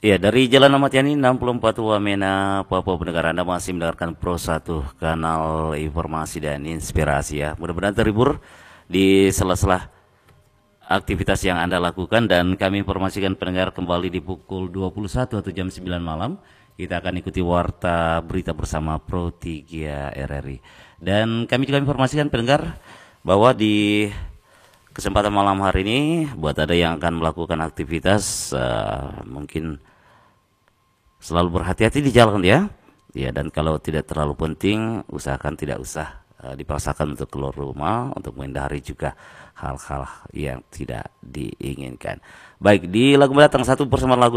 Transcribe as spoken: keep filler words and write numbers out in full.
Ya, dari Jalan Ahmad Yani enam puluh empat Wamena, Papua Pendengar, Anda masih mendengarkan Pro satu, kanal informasi dan inspirasi ya. Mudah-mudahan terhibur di sela-sela aktivitas yang Anda lakukan, dan kami informasikan pendengar kembali di pukul dua puluh satu atau jam sembilan malam. Kita akan ikuti warta berita bersama Pro tiga R R I. Dan kami juga informasikan pendengar bahwa di kesempatan malam hari ini, buat ada yang akan melakukan aktivitas, uh, mungkin selalu berhati-hati di jalan ya. Ya, dan kalau tidak terlalu penting, usahakan tidak usah uh, dipaksakan untuk keluar rumah, untuk menghindari juga hal-hal yang tidak diinginkan. Baik, di lagu mendatang satu persembahan lagu